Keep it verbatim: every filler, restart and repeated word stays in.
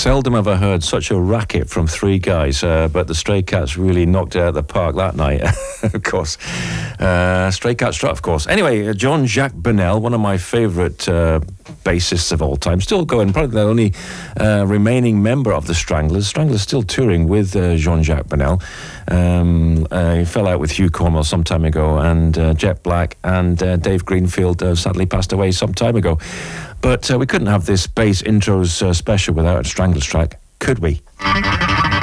Seldom have I heard such a racket from three guys, uh, but the Stray Cats really knocked it out of the park that night, of course. Uh, Stray Cat Strut, of course. Anyway, uh, Jean-Jacques Burnel, one of my favourite uh, bassists of all time, still going, probably the only uh, remaining member of the Stranglers. Stranglers still touring with uh, Jean-Jacques Burnel. Um, uh, he fell out with Hugh Cornwell some time ago, and uh, Jet Black and uh, Dave Greenfield uh, sadly passed away some time ago. But uh, we couldn't have this bass intros uh, special without a Stranglers track, could we?